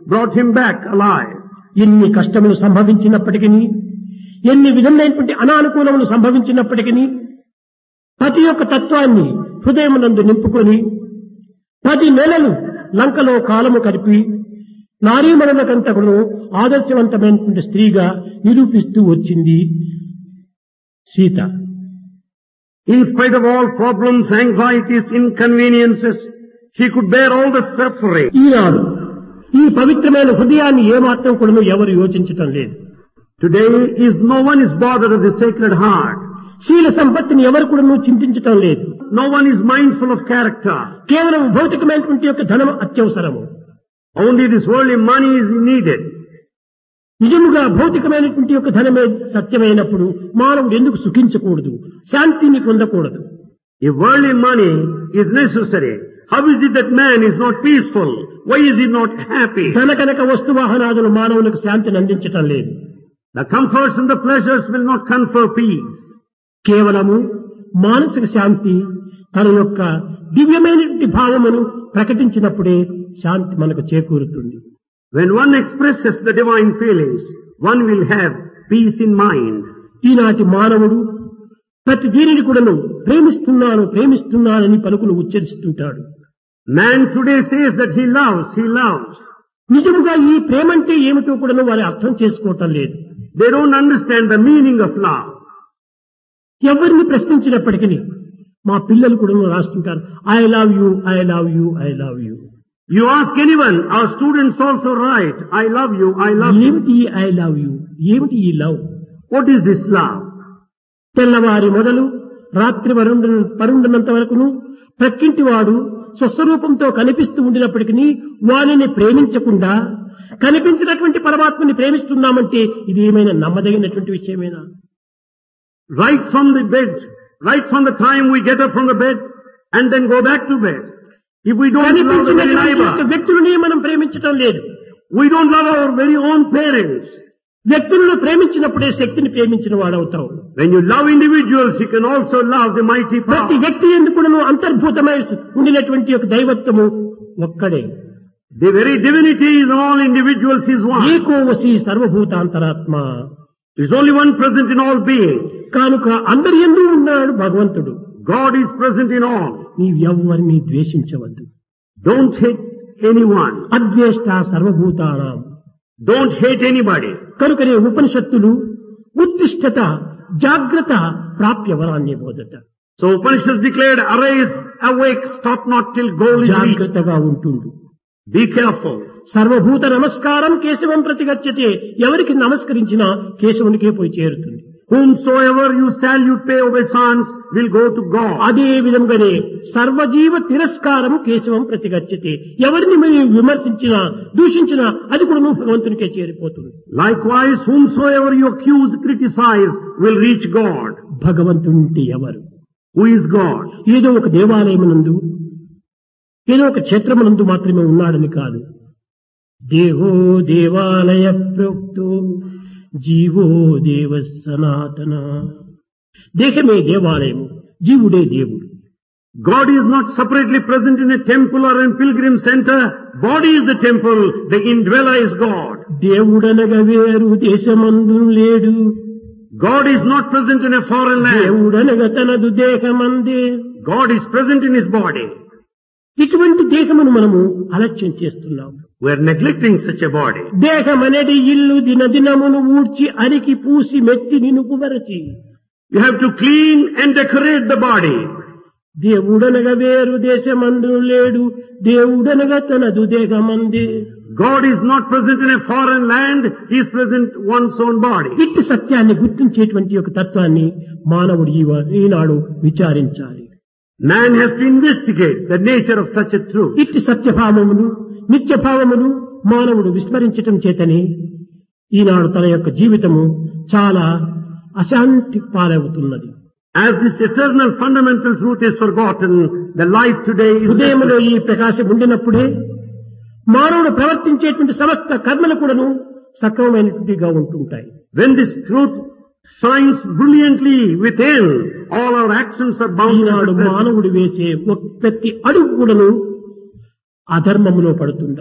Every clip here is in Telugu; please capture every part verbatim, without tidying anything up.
brought him back alive. ఎన్ని కష్టములు సంభవించినప్పటికీ, ఎన్ని విధమైనటువంటి అనానుకూలములు సంభవించినప్పటికీ ప్రతి ఒక్క తత్వాన్ని హృదయమునందు నింపుకొని పది నెలలు లంకలో కాలము కలిపి నారీమణులకంతకును ఆదర్శవంతమైనటువంటి స్త్రీగా నిరూపిస్తూ వచ్చింది Sita. In spite of all problems, anxieties, inconveniences, she could bear all the suffering. ఈనాడు ఈ పవిత్రమైన హృదయాన్ని ఏమాత్రం కూడా ఎవరు యోచించటం లేదు. Today is no one is bothered of the sacred heart. శీల సంపత్తిని ఎవరు కూడా చింతించటం లేదు. No one is mindful of character. కేవలం భౌతికమైనటువంటి యొక్క ధనం అత్యవసరము. Only this worldly money is needed. నిజముగా భౌతికమైనటువంటి యొక్క ధనమే సత్యమైనప్పుడు మానవుడు ఎందుకు సుఖించకూడదు, శాంతిని పొందకూడదు? If worldly money is necessary, how is it that man is not peaceful? Why is he not happy? ధన కనుక వస్తు వాహనాదులు మానవులకు శాంతిని అందించటం లేదు. The comforts and the pleasures will not confer peace. కేవలము మానసిక శాంతి తన యొక్క దివ్యమైనటువంటి భావమును ప్రకటించినప్పుడే శాంతి మనకు చేకూరుతుంది. When one expresses the divine feelings, one will have peace in mind. ఈనాటి మానవుడు ప్రతి జీవిని కూడాను ప్రేమిస్తున్నాను ప్రేమిస్తున్నానని పలుకులు ఉచ్చరిస్తుంటాడు. Man today says that he loves, he loves. నిజముగా ఈ ప్రేమంటే ఏమిటో కూడాను వారు అర్థం చేసుకోవటం లేదు. They don't understand the meaning of love. ఎవరిని ప్రశ్నించినప్పటికీ మా పిల్లలు కూడా రాస్తుంటారు, I love you, I love you, I love you. You ask anyone, our students also write, I love you, I love you. ఏమిటి ఐ లవ్ యూ, ఏమిటి ఈ love? What is this love? తెల్లవారి మొదలు రాత్రి వరుండ పరుండనంత వరకును ప్రక్కింటి వాడు స్వస్వరూపంతో కనిపిస్తూ ఉండినప్పటికీ వారిని ప్రేమించకుండా కనిపించినటువంటి పరమాత్మని ప్రేమిస్తున్నామంటే ఇది ఏమైనా నమ్మదగినటువంటి విషయమేనా? Right from the bed, right from the time we get up from the bed and then go back to bed. If we don't love the very neighbor, వ్యక్తులని మనం ప్రేమించటం లేదు. We don't love our very own parents. వ్యక్తులను ప్రేమించినప్పుడే శక్తిని ప్రేమించిన వాడవుతావు. When you love individuals, you can also love the mighty power. ప్రతి వ్యక్తి ఎందుకును అంతర్భూతమై ఉండినటువంటి ఒక దైవత్వము ఒక్కడే. The very divinity in all individuals is one. ఏకోవసి సర్వభూతాంతరాత్మ. There is only one present in all beings. కనుక అందరి యందు ఉన్నాడు భగవంతుడు. God is present in all. నీవెవ్వరిని ద్వేషించవద్దు. Don't hate anyone. అద్వేష్ట సర్వభూతానాం. Don't hate anybody. కనుకనే ఉపనిషత్తులు ఉత్తిష్టత జాగ్రత్త ప్రాప్య వరాన్ని బోధట. So Upanishads declared, arise, awake, stop not till goal is reached. జాగ్రత్తగా ఉంటుండు. Be careful. సర్వభూత నమస్కారం కేశవం ప్రతిగచ్చతే. ఎవరికి నమస్కరించినా కేశవునికే పోయి చేరుతుంది. Whomsoever you salute, pay obeisance, will go to God. అదే విధంగానే సర్వజీవ తిరస్కారం కేశవం ప్రతిగచ్చతే. ఎవరిని మీరు విమర్శించినా దూషించినా అది కూడా భగవంతునికే చేరిపోతుంది. Likewise, whomsoever you accuse, criticize, will reach God. భగవంతుని ఎవరు? Who is God? ఏదో ఒక దేవాలయమునందు ఏదో ఒక క్షేత్రమునందు మాత్రమే ఉన్నాడని కాదు. దేహో దేవాలయ ప్రోక్తో జీవో దేవ సనాతన. దేహమే దేవాలయము, జీవుడే దేవుడు. God is not separately present in a temple or in pilgrim center. Body is the temple. The indweller is God. దేవుడనగా వేరు దేశమందు లేడు. God is not present in a foreign land. దేవుడనగా తనదు దేహమందే. God is present in his body. ఇటువంటి దేహమును మనము అలక్ష్యం చేస్తున్నాము. We are neglecting such a body. దేహమనేది ఇల్లు దినదినమును ఊడ్చి అరికి పూసి మెత్తి నినుకువరచి. You have to clean and decorate the body. దేవుడనగా వేరు దేశమందు లేడు. దేవుడనగా తనదు దేహమందే. God is not present in a foreign land. He is present in one's own body. ఇట్టి సత్యాన్ని గుర్తించేటువంటి ఒక తత్వాన్ని మానవుడు ఈనాడు విచారించాలి. Man has to investigate the nature of such a truth. ఇట్టి సత్యభావమును నిత్యభావమును మానవుడు విస్మరించటం చేతనే ఈనాడు తన యొక్క జీవితము చాలా అశాంతి పాలవుతున్నది. As this eternal fundamental truth is forgotten, the life today is... హృదయములో ఈ ప్రకాశం ఉండినప్పుడే మానవుడు ప్రవర్తించేటువంటి సమస్త కర్మలు కూడాను సక్రమమైనటువంటిగా ఉంటుంటాయి. When this truth shines brilliantly within, all our actions are bound. ఈనాడు మానవుడు వేసే ప్రతి అడుగు కూడాను అధర్మములో పడుతుండాలి.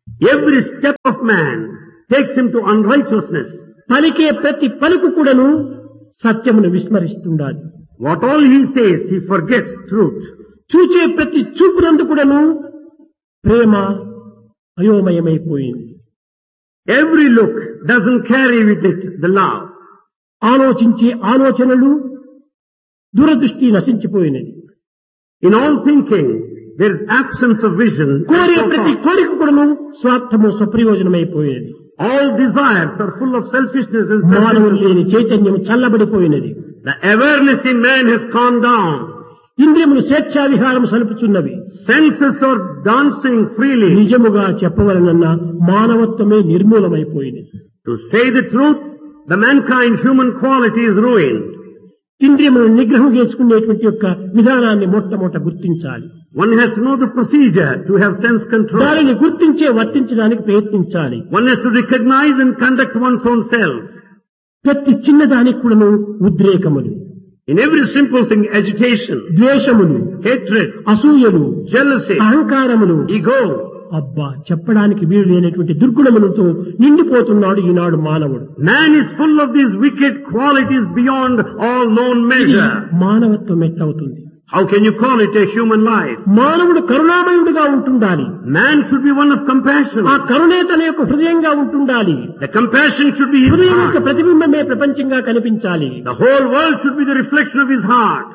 Every step of man takes him to unrighteousness. పలికే ప్రతి పలుకు కూడాను సత్యమును విస్మరిస్తుండాలి. What all he says, he forgets truth. చూచే ప్రతి చూపునందు కూడాను ప్రేమ అయోమయమైపోయింది. Every look doesn't carry with it the love. ఆలోచించే ఆలోచనలు దూరదృష్టి నశించిపోయినది. In all thinking, there is absence of vision. కోరే ప్రతి కోరిక కూడాను స్వార్థము స్వప్రయోజనమైపోయినది. All desires are full of selfishness and మానవుడు selfishness. లేని చైతన్యం చల్లబడిపోయినది. The awareness in man has calmed down. ఇంద్రియములు స్వేచ్ఛా విహారం సలుపుచున్నవి. Senses are dancing freely. నిజముగా చెప్పవలనన్న మానవత్వమే నిర్మూలమైపోయినది. To say the truth, the mankind human quality is ruined. ఇంద్రియములను నిగ్రహం చేసుకునేటువంటి యొక్క విధానాన్ని మొట్టమొదట గుర్తించాలి. One has to know the procedure to have sense control. దానిని గుర్తించే వర్తించడానికి ప్రయత్నించాలి. One has to recognize and conduct one's own self. ప్రతి చిన్నదానికి కూడాను ఉద్రేకములు, In every simple thing, agitation, ద్వేషములు, hatred, అసూయలు, jealousy, అహంకారములు, ego. అబ్బా చెప్పడానికి వీలు లేనటువంటి దుర్గుణములతో నిండిపోతున్నాడు ఈనాడు మానవుడు. Man is full of these wicked qualities beyond all known ఇది measure. మానవత్వం ఎట్లవుతుంది? How can you call it a human life? మానవుడు కరుణామయుడుగా ఉంటుండాలి. Man should be one of compassion. ఆ కరుణే తన యొక్క హృదయంగా ఉంటుండాలి. The compassion should be his హృదయం యొక్క heart. ప్రతిబింబమే ప్రపంచంగా కనిపించాలి. The whole world should be the reflection of his heart.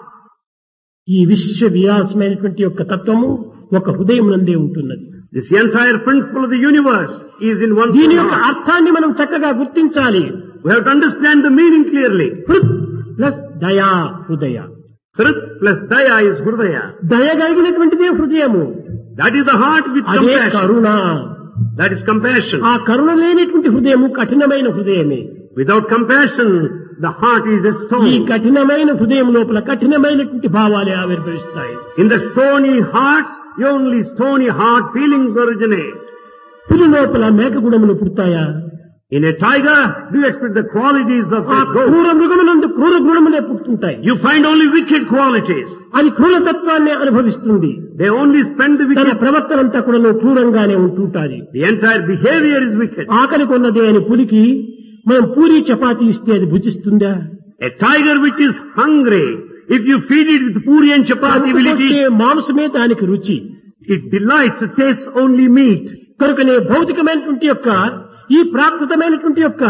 ఈ విశ్వ విలాసమైనటువంటి యొక్క తత్వము ఒక హృదయం నందే ఉంటున్నది. This entire principle of the universe is in one దీని యొక్క heart. అర్థాన్ని మనం చక్కగా గుర్తించాలి. We have to understand the meaning clearly. హృద్ plus దయా హృదయ. Hrit plus daya is hridaya. దయ కలిగినటువంటిదే హృదయము. That is the heart with అదే compassion. Karuna. That is compassion. ఆ కరుణ లేనటువంటి హృదయము కఠినమైన హృదయమే. Without compassion, the heart is a ఈ stone. కఠినమైన హృదయం లోపల కఠినమైనటువంటి భావాలే ఆవిర్భవిస్తాయి. In the stony hearts, only stony heart feelings originate. పులి లోపల మేక గుణములు పుడతాయా? In a tiger, do you expect the qualities of ఆ a goat? క్రూర మృగమునందు క్రూర గుణములే పుట్టుకుంటాయి. You find only wicked qualities. అది క్రూరతత్వాన్ని అనుభవిస్తుంది. They only spend the తన wicked. ప్రవర్తన అంతా కూడా క్రూరంగానే ఉంటుంటాది. The entire behavior is wicked. ఆకలి కొన్నదే అని పులికి మనం పూరి చపాతీ ఇస్తే అది భుజిస్తుందా? A tiger which is hungry, if you feed it with puri and chapati, will it కొట్టే eat? మాంసమే దానికి రుచి. It delights, it tastes only meat. కనుకనే భౌతికమైనటువంటి యొక్క ఈ ప్రాకృతమైనటువంటి యొక్క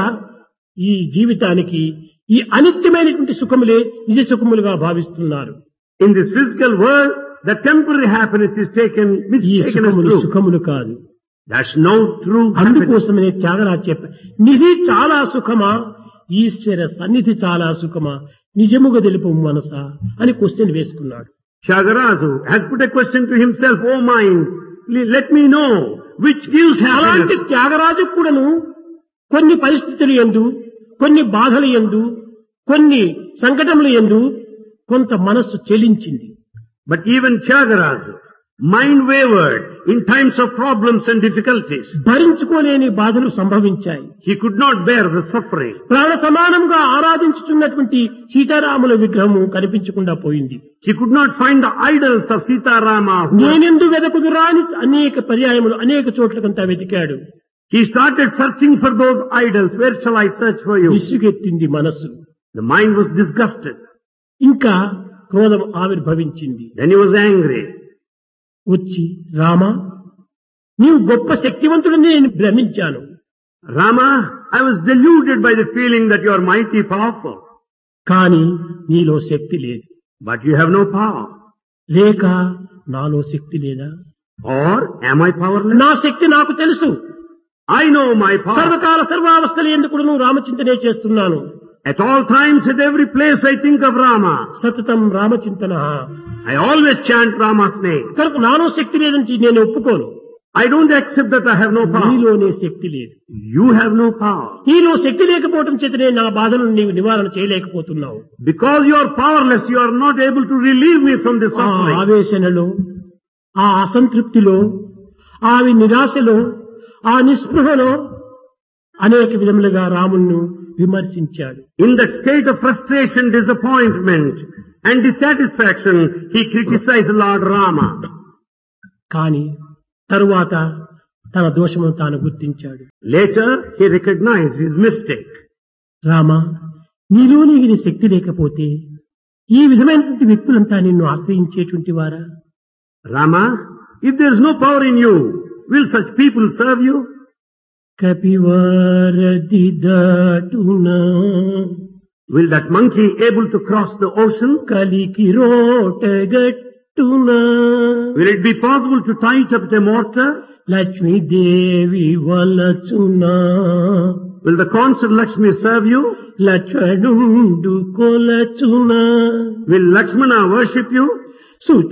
ఈ జీవితానికి ఈ అనిత్యమైనటువంటి సుఖములే నిజ సుఖములుగా భావిస్తున్నారు. In this physical world, the temporary happiness is taken, ఈ mistaken as సుఖములు true. సుఖములు కాదు. That's no true happiness. అందుకోసమనే త్యాగరాజు చెప్పారు, నిధి చాలా సుఖమా, ఈశ్వర సన్నిధి చాలా సుఖమా, నిజముగా తెలుపు మనసా అని క్వశ్చన్ వేసుకున్నాడు. Tyagaraja has put a question to himself, oh mind, let me know which gives అలాంటి happiness. త్యాగరాజు కూడాను కొన్ని పరిస్థితులు యందు, కొన్ని బాధలు యందు, కొన్ని సంకటములు యందు కొంత మనస్సు చెలించింది. But even Tyagaraja, mind wavered in times of problems and difficulties. భరించుకోలేని బాధలు సంభవించాయి. He could not bear the suffering. ప్రాణ సమానంగా ఆరాధించుతున్నటువంటి సీతారాముల విగ్రహము కనిపించకుండా పోయింది. He could not find the idols of Sita Rama. who- నేనెందు వెదకుదురా అని అనేక పర్యాయములు అనేక చోట్లకంతా వెతికాడు. He started searching for those idols. Where shall I search for you? విసుగెత్తింది మనస్సు. The mind was disgusted. ఇంకా క్రోధం ఆవిర్భవించింది. Then he was angry. వచ్చి రామా, నీవు గొప్ప శక్తివంతుడని నేను భ్రమించాను. Rama, I was deluded by the feeling that you are mighty powerful. కానీ నీలో శక్తి లేదు. But you have no power. లేక నాలో శక్తి లేదా? Or am I powerless? నా శక్తి నాకు తెలుసు. I know my power. సర్వకాల సర్వావస్థలు ఎందుకు నువ్వు రామచింతనే చేస్తున్నాను. At all times, at every place, I think of Rama. సతతం రామచింతన. I always chant Rama's name. కనుక నాలో శక్తి లేదని నేను ఒప్పుకోను. I don't accept that I have no power. నీలోనే శక్తి లేదు. You have no power. నీలో శక్తి లేకపోవడం చేతనే నా బాధలను నీవు నివారణ చేయలేకపోతున్నావు. Because you are powerless, you are not able to relieve me from this ఆ suffering. ఆవేశనలో, ఆ అసంతృప్తిలో, ఆ నిరాశలో, ఆ నిస్పృహలో అనేక విధములుగా రాముణ్ణి విమర్శించాడు. In that state of frustration, disappointment and dissatisfaction, he criticized Lord Rama. కానీ తరువాత తన దోషమును తాను గుర్తించాడు. Later, he recognized his mistake. Rama, నీలో నీకు శక్తి లేకపోతే ఈ విధమైనటువంటి వ్యక్తులంతా నిన్ను ఆశ్రయించేటువంటి వారా? Rama, if there is no power in you, will such people serve you? కపివారది దాటునా, Will that monkey able to cross the ocean? కలికి రోటగట్టునా, Will it be possible to tie it up with a mortar? Lakshmidevi వలచునా, Will the consort Lakshmi serve you? లక్ష్మణుండు కొలచునా, Will Lakshmana worship you? సు